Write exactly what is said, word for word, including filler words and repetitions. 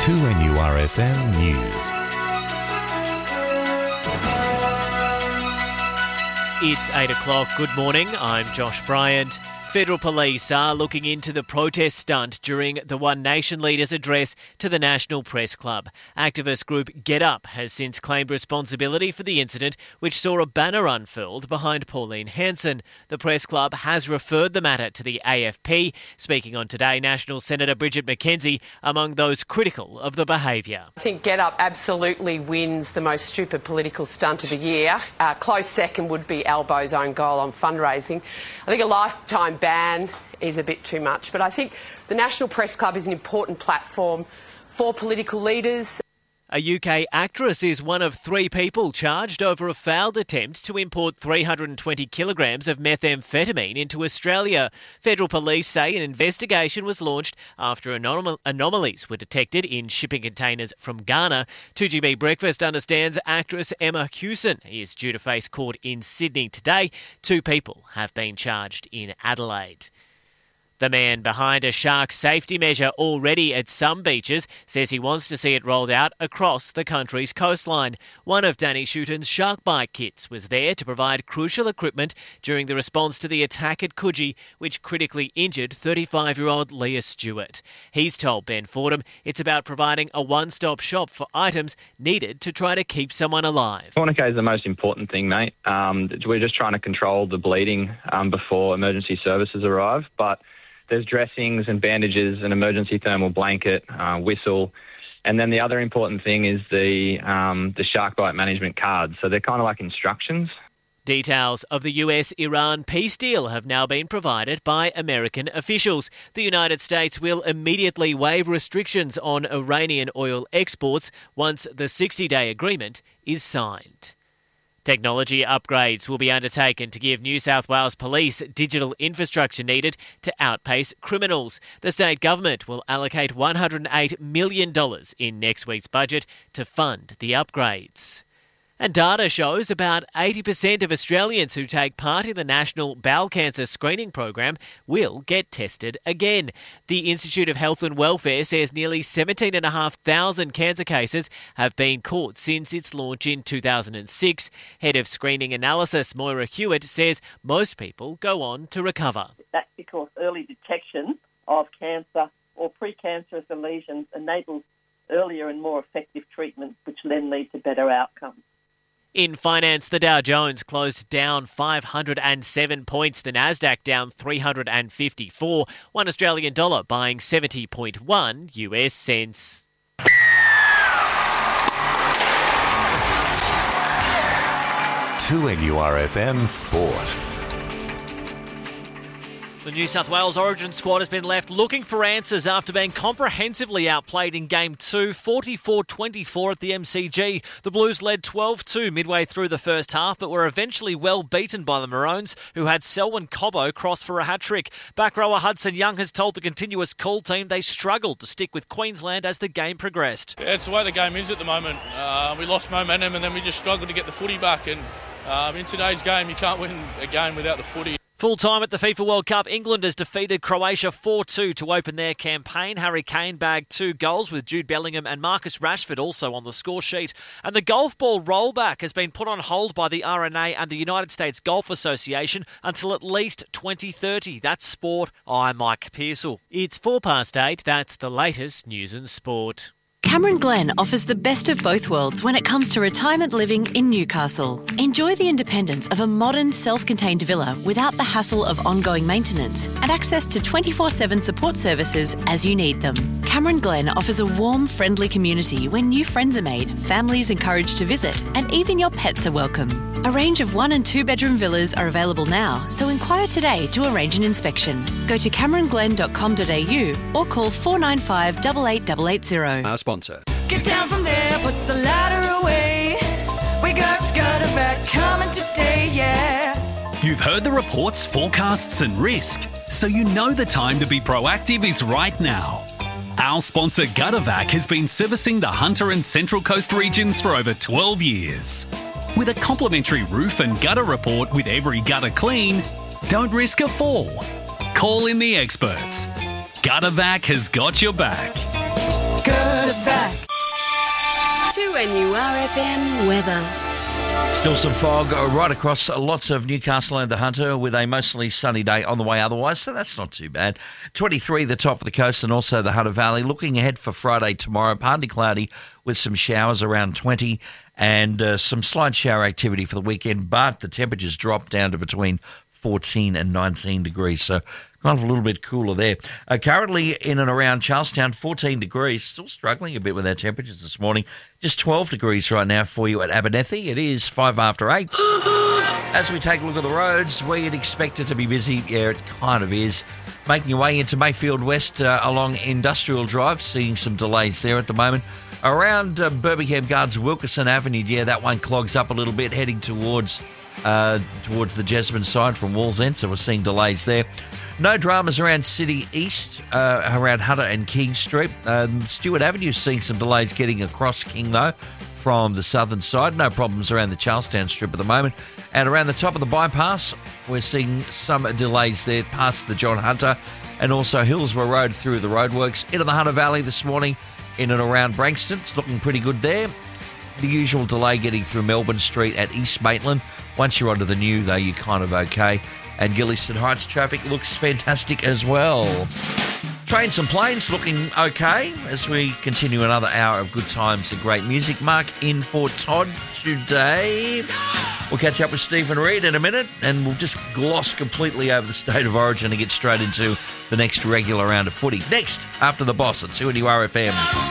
two N U R F M News. It's eight o'clock. Good morning. I'm Josh Bryant. Federal Police are looking into the protest stunt during the One Nation leader's address to the National Press Club. Activist group Get Up has since claimed responsibility for the incident, which saw a banner unfurled behind Pauline Hanson. The Press Club has referred the matter to the A F P. Speaking on Today, National Senator Bridget McKenzie among those critical of the behaviour. I think Get Up absolutely wins the most stupid political stunt of the year. Uh, close second would be Albo's own goal on fundraising. I think a lifetime ban is a bit too much, but I think the National Press Club is an important platform for political leaders. A U K actress is one of three people charged over a failed attempt to import three hundred twenty kilograms of methamphetamine into Australia. Federal police say an investigation was launched after anom- anomalies were detected in shipping containers from Ghana. two G B Breakfast understands actress Emma Hewson is due to face court in Sydney today. Two people have been charged in Adelaide. The man behind a shark safety measure already at some beaches says he wants to see it rolled out across the country's coastline. One of Danny Shuten's shark bite kits was there to provide crucial equipment during the response to the attack at Coogee, which critically injured thirty-five-year-old Leah Stewart. He's told Ben Fordham it's about providing a one-stop shop for items needed to try to keep someone alive. Tourniquet is the most important thing, mate. Um, we're just trying to control the bleeding um, before emergency services arrive, but there's dressings and bandages, an emergency thermal blanket, uh, whistle. And then the other important thing is the um, the shark bite management cards. So they're kind of like instructions. Details of the U S Iran peace deal have now been provided by American officials. The United States will immediately waive restrictions on Iranian oil exports once the sixty-day agreement is signed. Technology upgrades will be undertaken to give New South Wales Police digital infrastructure needed to outpace criminals. The state government will allocate one hundred eight million dollars in next week's budget to fund the upgrades. And data shows about eighty percent of Australians who take part in the National Bowel Cancer Screening Program will get tested again. The Institute of Health and Welfare says nearly seventeen thousand five hundred cancer cases have been caught since its launch in two thousand six. Head of Screening Analysis Moira Hewitt says most people go on to recover. That's because early detection of cancer or precancerous lesions enables earlier and more effective treatment, which then lead to better outcomes. In finance, the Dow Jones closed down five hundred seven points, the Nasdaq down three hundred fifty-four, one Australian dollar buying seventy point one U S cents. two N U R F M Sport. The New South Wales Origin squad has been left looking for answers after being comprehensively outplayed in Game two, forty-four twenty-four at the M C G. The Blues led twelve two midway through the first half, but were eventually well beaten by the Maroons, who had Selwyn Cobbo cross for a hat-trick. Back rower Hudson Young has told the Continuous Call team they struggled to stick with Queensland as the game progressed. Yeah, it's the way the game is at the moment. Uh, we lost momentum and then we just struggled to get the footy back. And um, in today's game, you can't win a game without the footy. Full time at the FIFA World Cup, England has defeated Croatia four two to open their campaign. Harry Kane bagged two goals with Jude Bellingham and Marcus Rashford also on the score sheet. And the golf ball rollback has been put on hold by the R N A and the United States Golf Association until at least twenty thirty. That's sport. I'm Mike Pearsall. It's four past eight. That's the latest news and sport. Cameron Glen offers the best of both worlds when it comes to retirement living in Newcastle. Enjoy the independence of a modern, self-contained villa without the hassle of ongoing maintenance and access to twenty-four seven support services as you need them. Cameron Glen offers a warm, friendly community where new friends are made, families encouraged to visit, and even your pets are welcome. A range of one and two bedroom villas are available now, so inquire today to arrange an inspection. Go to cameron glen dot com dot a u or call four nine five, eight eight eight eight zero. Our sponsor. Get down from there, put the ladder away. We got Guttervac coming today, yeah. You've heard the reports, forecasts and risk, so you know the time to be proactive is right now. Our sponsor Guttervac has been servicing the Hunter and Central Coast regions for over twelve years. With a complimentary roof and gutter report with every gutter clean, don't risk a fall. Call in the experts. Guttervac has got your back. Guttervac. N U R F M weather. Still some fog right across lots of Newcastle and the Hunter with a mostly sunny day on the way otherwise, so that's not too bad. twenty-three the top of the coast and also the Hunter Valley. Looking ahead for Friday tomorrow, partly cloudy with some showers around twenty and uh, some slight shower activity for the weekend, but the temperatures drop down to between fourteen and nineteen degrees, so kind of a little bit cooler there. Uh, currently in and around Charlestown, fourteen degrees, still struggling a bit with our temperatures this morning. Just twelve degrees right now for you at Abernethy. It is five after eight. As we take a look at the roads, where you'd expect it to be busy, yeah, it kind of is. Making your way into Mayfield West uh, along Industrial Drive, seeing some delays there at the moment. Around uh, Birmingham Gardens, Wilkerson Avenue, yeah, that one clogs up a little bit, heading towards uh, towards the Jesmond side from Wallsend, so we're seeing delays there. No dramas around City East, uh, around Hunter and King Street. Um, Stewart Avenue seeing some delays getting across King, though, from the southern side. No problems around the Charlestown Strip at the moment. And around the top of the bypass, we're seeing some delays there past the John Hunter and also Hillsborough Road through the roadworks. Into the Hunter Valley this morning, in and around Brankston. It's looking pretty good there. The usual delay getting through Melbourne Street at East Maitland. Once you're onto the new, though, you're kind of okay. And Gillieston Heights traffic looks fantastic as well. Trains and planes looking okay as we continue another hour of good times and great music. Mark in for Todd today. We'll catch up with Stephen Reid in a minute and we'll just gloss completely over the state of origin and get straight into the next regular round of footy. Next, after the boss at two N U R F M.